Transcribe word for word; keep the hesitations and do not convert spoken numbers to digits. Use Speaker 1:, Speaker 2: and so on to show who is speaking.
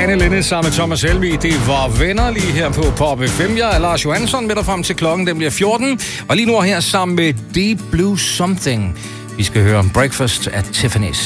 Speaker 1: Anne Linnet sammen med Thomas Helvig. Det var Venner lige her på Pop F M. Jeg er Lars Johansson med dig frem til klokken. Den bliver fjorten. Og lige nu her sammen med Deep Blue Something. Vi skal høre Breakfast at Tiffany's.